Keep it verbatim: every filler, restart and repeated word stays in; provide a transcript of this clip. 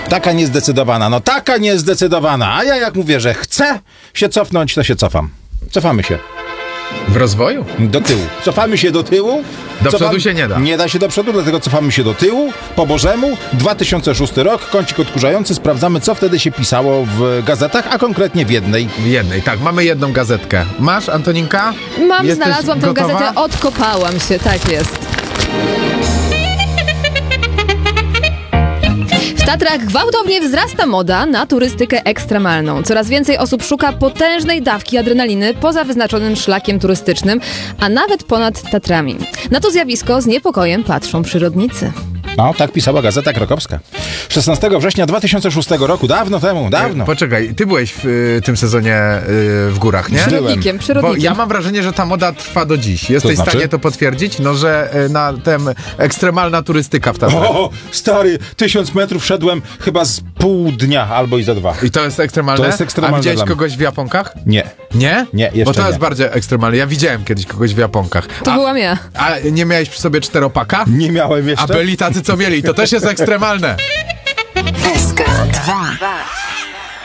Taka niezdecydowana, no taka niezdecydowana. A ja jak mówię, że chcę się cofnąć, to się cofam. Cofamy się. W rozwoju? Do tyłu. Cofamy się do tyłu. Do Cofam... przodu się nie da. Nie da się do przodu, dlatego cofamy się do tyłu, po Bożemu. dwa tysiące szósty rok, kącik odkurzający. Sprawdzamy, co wtedy się pisało w gazetach, a konkretnie w jednej. W jednej, tak. Mamy jedną gazetkę. Masz, Antoninka? Mam, Jesteś znalazłam tę gotowa? gazetę, odkopałam się, tak jest. W Tatrach gwałtownie wzrasta moda na turystykę ekstremalną. Coraz więcej osób szuka potężnej dawki adrenaliny poza wyznaczonym szlakiem turystycznym, a nawet ponad Tatrami. Na to zjawisko z niepokojem patrzą przyrodnicy. No, tak pisała Gazeta Krakowska. szesnastego września dwa tysiące szóstego roku, dawno temu, dawno. Poczekaj, ty byłeś w y, tym sezonie y, w górach, nie? Przyrodnikiem, Bo przyrodnikiem. ja mam wrażenie, że ta moda trwa do dziś. Jesteś To znaczy? w stanie to potwierdzić? No, że y, na tem ekstremalna turystyka w Tatrach. O, stary, tysiąc metrów szedłem chyba z pół dnia albo i za dwa. I to jest ekstremalne? To jest ekstremalne A widziałeś dla mnie. kogoś w japonkach? Nie. Nie? Nie, jeszcze Bo to nie. jest bardziej ekstremalne. Ja widziałem kiedyś kogoś w japonkach. To a, byłam ja. A nie miałeś przy sobie czteropaka? Nie miałem jeszcze. A byli tacy, co mieli. To też jest ekstremalne. S K dwa.